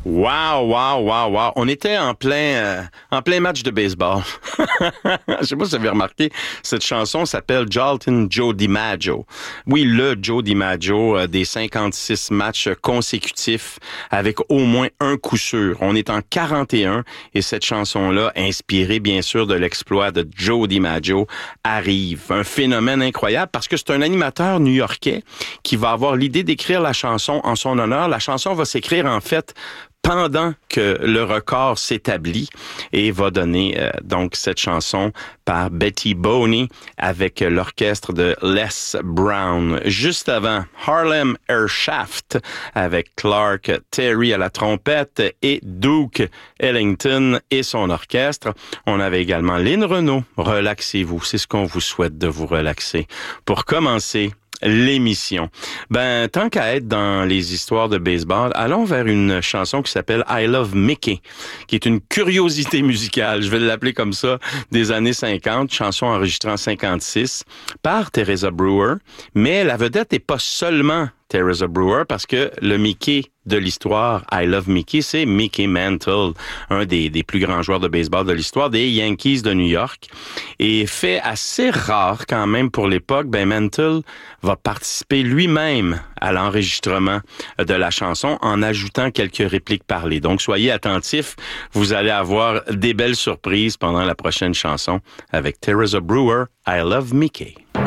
Wow. On était en plein match de baseball. Je sais pas si vous avez remarqué, cette chanson s'appelle Joltin' Joe DiMaggio. Oui, le Joe DiMaggio des 56 matchs consécutifs avec au moins un coup sûr. On est en 41 et cette chanson-là, inspirée bien sûr de l'exploit de Joe DiMaggio, arrive. Un phénomène incroyable parce que c'est un animateur new-yorkais qui va avoir l'idée d'écrire la chanson en son honneur. La chanson va s'écrire en fait pendant que le record s'établit et va donner donc cette chanson par Betty Boney avec l'orchestre de Les Brown. Juste avant, Harlem Airshaft avec Clark Terry à la trompette et Duke Ellington et son orchestre. On avait également Lynn Renaud. Relaxez-vous, c'est ce qu'on vous souhaite de vous relaxer. Pour commencer l'émission. Tant qu'à être dans les histoires de baseball, allons vers une chanson qui s'appelle I Love Mickey, qui est une curiosité musicale, je vais l'appeler comme ça, des années 50, chanson enregistrée en 56 par Teresa Brewer, mais la vedette n'est pas seulement Teresa Brewer, parce que le Mickey de l'histoire, I Love Mickey, c'est Mickey Mantle, un des plus grands joueurs de baseball de l'histoire des Yankees de New York. Et fait assez rare quand même pour l'époque, Mantle va participer lui-même à l'enregistrement de la chanson en ajoutant quelques répliques parlées. Donc soyez attentifs, vous allez avoir des belles surprises pendant la prochaine chanson avec Teresa Brewer, I Love Mickey.